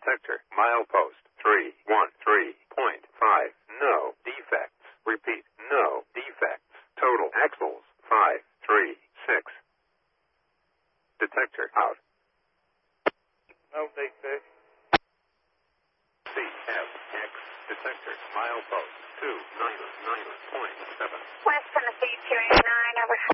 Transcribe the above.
Detector, milepost 313.5. No defects. Repeat, no defects. Total axles 536. Detector out. No defects. CFX. Detector, milepost 299.7. West Tennessee 289, over.